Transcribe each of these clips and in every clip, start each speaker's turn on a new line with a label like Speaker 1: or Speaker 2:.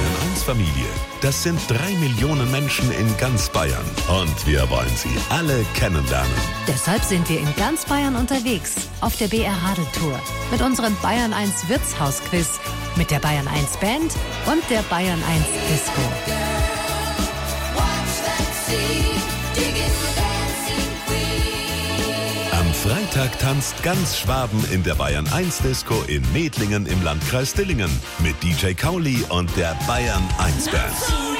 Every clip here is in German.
Speaker 1: Bayern-1-Familie. Das sind 3 Millionen Menschen in ganz Bayern. Und wir wollen sie alle kennenlernen.
Speaker 2: Deshalb sind wir in ganz Bayern unterwegs. Auf der BR Radeltour. Mit unserem Bayern-1 Wirtshausquiz. Mit der Bayern-1 Band und der Bayern-1 Disco.
Speaker 1: Am Freitag tanzt ganz Schwaben in der Bayern-1 Disco in Medlingen im Landkreis Dillingen mit DJ Kauli und der Bayern-1 Band.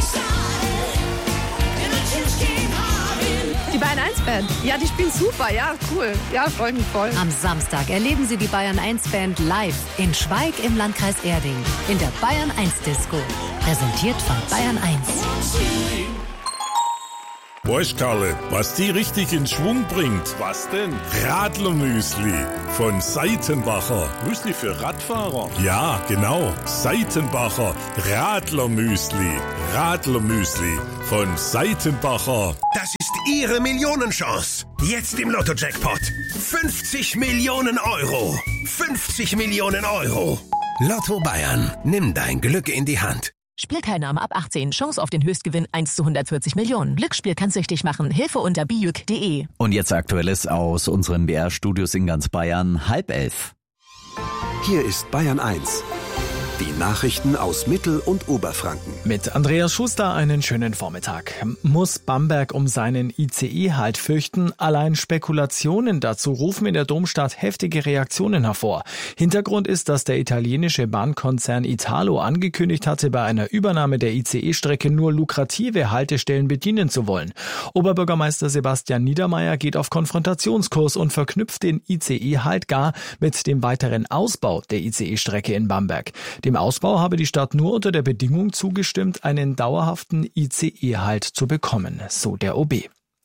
Speaker 3: Die Bayern-1 Band, ja, die spielen super, ja, cool. Ja, freue mich voll.
Speaker 2: Am Samstag erleben Sie die Bayern-1 Band live in Schweig im Landkreis Erding in der Bayern-1 Disco. Präsentiert von Bayern-1.
Speaker 4: Weißt Karle, was die richtig in Schwung bringt? Was denn? Radlermüsli von Seitenbacher. Müsli für Radfahrer? Ja, genau. Seitenbacher Radlermüsli. Radlermüsli von Seitenbacher.
Speaker 5: Das ist Ihre Millionenchance. Jetzt im Lotto-Jackpot. 50 Millionen Euro. 50 Millionen Euro. Lotto Bayern. Nimm dein Glück in die Hand.
Speaker 6: Spielteilnahme ab 18. Chance auf den Höchstgewinn 1 zu 140 Millionen. Glücksspiel kann süchtig machen. Hilfe unter bijuk.de.
Speaker 7: Und jetzt Aktuelles aus unseren BR-Studios in ganz Bayern. 10:30.
Speaker 8: Hier ist Bayern 1. Die Nachrichten aus Mittel- und Oberfranken.
Speaker 9: Mit Andreas Schuster einen schönen Vormittag. Muss Bamberg um seinen ICE-Halt fürchten? Allein Spekulationen dazu rufen in der Domstadt heftige Reaktionen hervor. Hintergrund ist, dass der italienische Bahnkonzern Italo angekündigt hatte, bei einer Übernahme der ICE-Strecke nur lukrative Haltestellen bedienen zu wollen. Oberbürgermeister Sebastian Niedermeyer geht auf Konfrontationskurs und verknüpft den ICE-Halt gar mit dem weiteren Ausbau der ICE-Strecke in Bamberg. Dem Ausbau habe die Stadt nur unter der Bedingung zugestimmt, einen dauerhaften ICE-Halt zu bekommen, so der OB.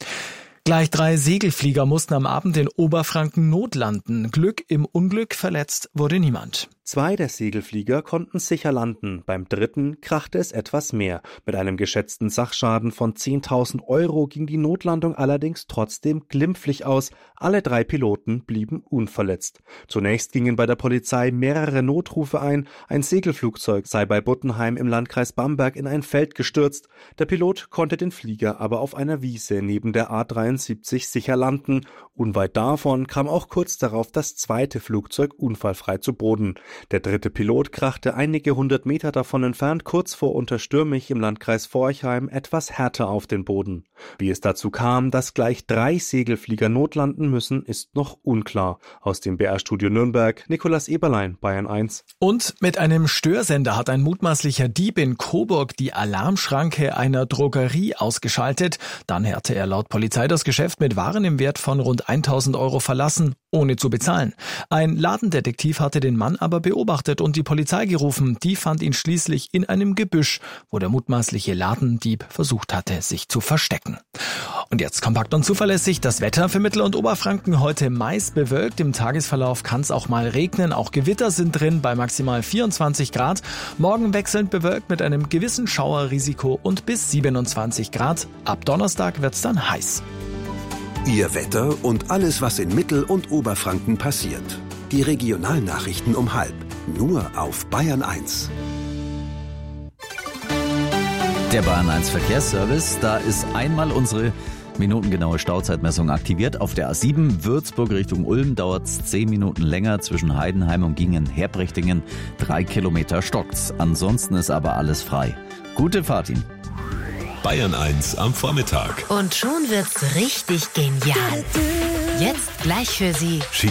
Speaker 9: Gleich 3 Segelflieger mussten am Abend in Oberfranken notlanden. Glück im Unglück, verletzt wurde niemand.
Speaker 10: 2 der Segelflieger konnten sicher landen. Beim 3. krachte es etwas mehr. Mit einem geschätzten Sachschaden von 10.000 Euro ging die Notlandung allerdings trotzdem glimpflich aus. Alle 3 Piloten blieben unverletzt. Zunächst gingen bei der Polizei mehrere Notrufe ein. Ein Segelflugzeug sei bei Buttenheim im Landkreis Bamberg in ein Feld gestürzt. Der Pilot konnte den Flieger aber auf einer Wiese neben der A73 sicher landen. Unweit davon kam auch kurz darauf das 2. Flugzeug unfallfrei zu Boden. Der 3. Pilot krachte einige 100 Meter davon entfernt, kurz vor Unterstürmich im Landkreis Forchheim, etwas härter auf den Boden. Wie es dazu kam, dass gleich 3 Segelflieger notlanden müssen, ist noch unklar. Aus dem BR-Studio Nürnberg, Nikolaus Eberlein, Bayern 1.
Speaker 9: Und mit einem Störsender hat ein mutmaßlicher Dieb in Coburg die Alarmschranke einer Drogerie ausgeschaltet. Dann hatte er laut Polizei das Geschäft mit Waren im Wert von rund 1.000 Euro verlassen, ohne zu bezahlen. Ein Ladendetektiv hatte den Mann aber beobachtet und die Polizei gerufen. Die fand ihn schließlich in einem Gebüsch, wo der mutmaßliche Ladendieb versucht hatte, sich zu verstecken. Und jetzt kompakt und zuverlässig das Wetter für Mittel- und Oberfranken. Heute meist bewölkt. Im Tagesverlauf kann es auch mal regnen. Auch Gewitter sind drin bei maximal 24 Grad. Morgen wechselnd bewölkt mit einem gewissen Schauerrisiko und bis 27 Grad. Ab Donnerstag wird's dann heiß.
Speaker 8: Ihr Wetter und alles, was in Mittel- und Oberfranken passiert. Die Regionalnachrichten um 12:30. Nur auf Bayern 1.
Speaker 7: Der Bayern 1 Verkehrsservice, da ist einmal unsere minutengenaue Stauzeitmessung aktiviert. Auf der A7 Würzburg Richtung Ulm dauert es 10 Minuten länger. Zwischen Heidenheim und Gingen-Herbrechtingen 3 Kilometer stockt's. Ansonsten ist aber alles frei. Gute Fahrt Ihnen.
Speaker 1: Bayern 1 am Vormittag.
Speaker 2: Und schon wird's richtig genial. Jetzt gleich für Sie.
Speaker 1: Schick